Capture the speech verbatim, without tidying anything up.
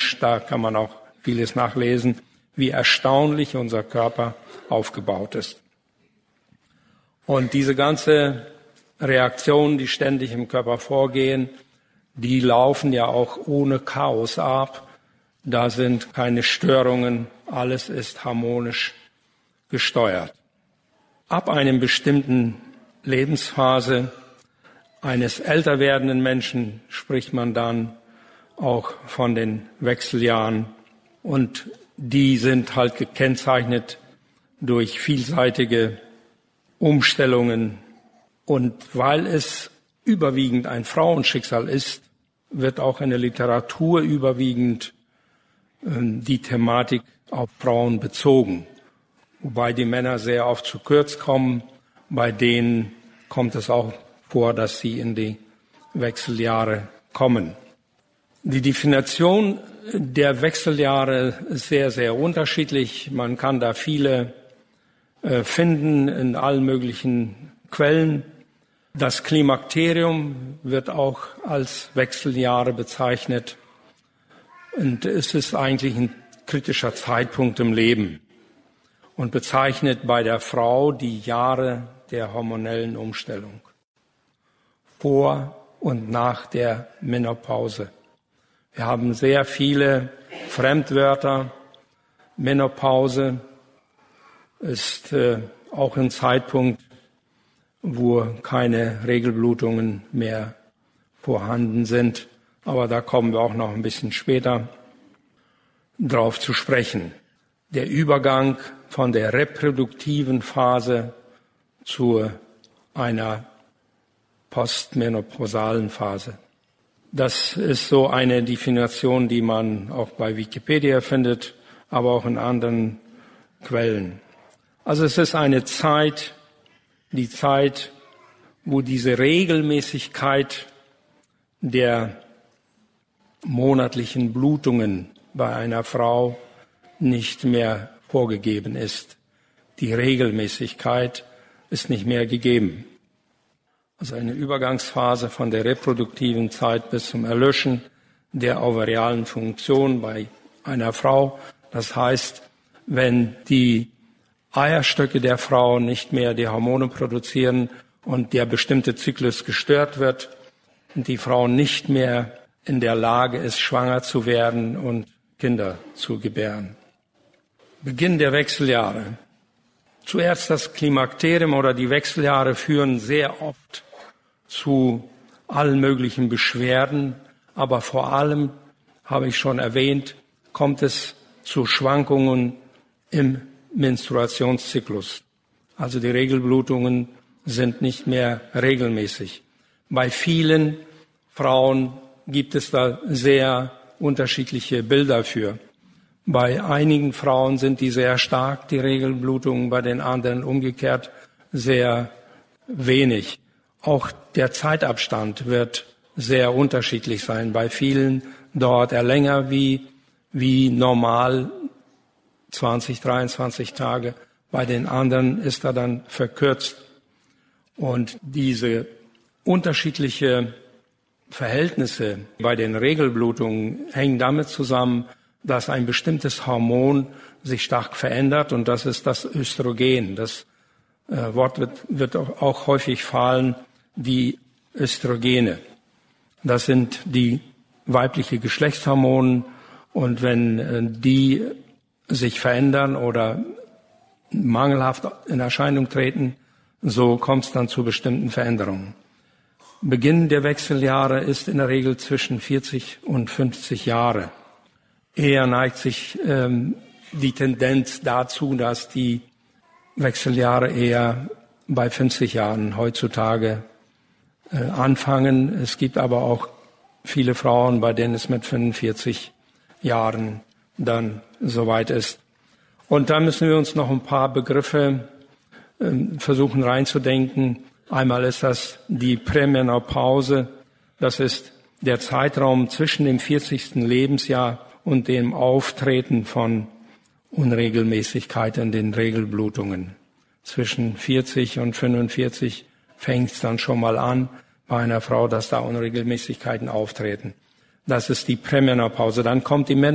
Mensch, da kann man auch vieles nachlesen, wie erstaunlich unser Körper aufgebaut ist. Und diese ganze Reaktionen, die ständig im Körper vorgehen, die laufen ja auch ohne Chaos ab. Da sind keine Störungen, alles ist harmonisch gesteuert. Ab einem bestimmten Lebensphase eines älter werdenden Menschen spricht man dann auch von den Wechseljahren. Und die sind halt gekennzeichnet durch vielseitige Umstellungen. Und weil es überwiegend ein Frauenschicksal ist, wird auch in der Literatur überwiegend äh, die Thematik auf Frauen bezogen. Wobei die Männer sehr oft zu kurz kommen. Bei denen kommt es auch vor, dass sie in die Wechseljahre kommen. Die Definition der Wechseljahre ist sehr, sehr unterschiedlich. Man kann da viele äh, finden in allen möglichen Quellen. Das Klimakterium wird auch als Wechseljahre bezeichnet. Und es ist eigentlich ein kritischer Zeitpunkt im Leben und bezeichnet bei der Frau die Jahre der hormonellen Umstellung vor und nach der Menopause. Wir haben sehr viele Fremdwörter. Menopause ist äh, auch ein Zeitpunkt, wo keine Regelblutungen mehr vorhanden sind. Aber da kommen wir auch noch ein bisschen später drauf zu sprechen. Der Übergang von der reproduktiven Phase zu einer postmenopausalen Phase. Das ist so eine Definition, die man auch bei Wikipedia findet, aber auch in anderen Quellen. Also es ist eine Zeit, die Zeit, wo diese Regelmäßigkeit der monatlichen Blutungen bei einer Frau nicht mehr vorgegeben ist. Die Regelmäßigkeit ist nicht mehr gegeben. Also eine Übergangsphase von der reproduktiven Zeit bis zum Erlöschen der ovarialen Funktion bei einer Frau. Das heißt, wenn die Eierstöcke der Frau nicht mehr die Hormone produzieren und der bestimmte Zyklus gestört wird und die Frau nicht mehr in der Lage ist, schwanger zu werden und Kinder zu gebären. Beginn der Wechseljahre. Zuerst das Klimakterium oder die Wechseljahre führen sehr oft zu allen möglichen Beschwerden, aber vor allem, habe ich schon erwähnt, kommt es zu Schwankungen im Menstruationszyklus. Also die Regelblutungen sind nicht mehr regelmäßig. Bei vielen Frauen gibt es da sehr unterschiedliche Bilder für. Bei einigen Frauen sind die sehr stark, die Regelblutungen, bei den anderen umgekehrt sehr wenig. Auch der Zeitabstand wird sehr unterschiedlich sein. Bei vielen dauert er länger wie, wie normal, zwanzig, dreiundzwanzig Tage. Bei den anderen ist er dann verkürzt. Und diese unterschiedliche Verhältnisse bei den Regelblutungen hängen damit zusammen, dass ein bestimmtes Hormon sich stark verändert, und das ist das Östrogen. Das äh, Wort wird, wird auch häufig fallen, die Östrogene. Das sind die weibliche Geschlechtshormone, und wenn äh, die sich verändern oder mangelhaft in Erscheinung treten, so kommt es dann zu bestimmten Veränderungen. Beginn der Wechseljahre ist in der Regel zwischen vierzig und fünfzig Jahre. Eher neigt sich ähm, die Tendenz dazu, dass die Wechseljahre eher bei fünfzig Jahren heutzutage äh, anfangen. Es gibt aber auch viele Frauen, bei denen es mit fünfundvierzig Jahren dann soweit ist. Und da müssen wir uns noch ein paar Begriffe äh, versuchen reinzudenken. Einmal ist das die Prämenopause. Das ist der Zeitraum zwischen dem vierzigsten Lebensjahr und dem Auftreten von Unregelmäßigkeit in den Regelblutungen. Zwischen vierzig und fünfundvierzig fängt es dann schon mal an bei einer Frau, dass da Unregelmäßigkeiten auftreten. Das ist die Prämenopause. Dann kommt die